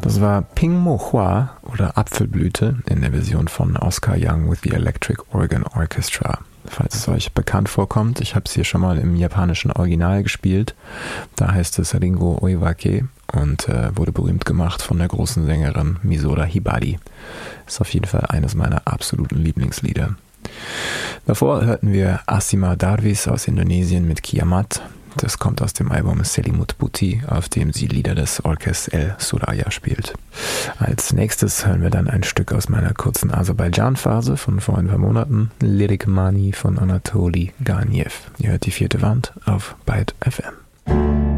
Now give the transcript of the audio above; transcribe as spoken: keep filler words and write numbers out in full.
Das war Ping Mo Hua oder Apfelblüte in der Version von Oscar Young with the Electric Organ Orchestra. Falls es euch bekannt vorkommt, ich habe es hier schon mal im japanischen Original gespielt. Da heißt es Ringo Oiwake und äh, wurde berühmt gemacht von der großen Sängerin Misora Hibari. Ist auf jeden Fall eines meiner absoluten Lieblingslieder. Davor hörten wir Asima Darwis aus Indonesien mit Kiamat. Das kommt aus dem Album Selimut Putih, auf dem sie Lieder des Orkes El Suraya spielt. Als nächstes hören wir dann ein Stück aus meiner kurzen Aserbaidschan-Phase von vor ein paar Monaten, Lirik Mani von Anatoli Ganiev. Ihr hört die vierte Wand auf Byte F M.